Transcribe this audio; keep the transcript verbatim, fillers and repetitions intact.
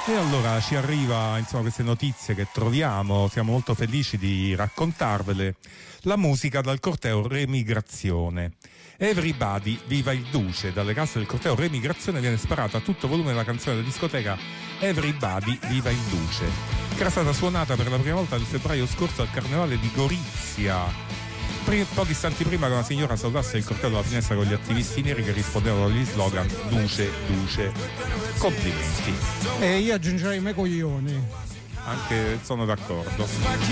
E allora ci arriva, insomma, queste notizie che troviamo, siamo molto felici di raccontarvele. La musica dal corteo Remigrazione. Everybody, viva il Duce. Dalle casse del corteo Remigrazione viene sparata a tutto volume la canzone della discoteca Everybody, viva il Duce, che era stata suonata per la prima volta nel febbraio scorso al Carnevale di Gorizia. Pochi istanti prima che una signora salutasse il corteo dalla finestra con gli attivisti neri che rispondevano agli slogan Duce, Duce. Complimenti. E io aggiungerei me coglioni. Anche sono d'accordo.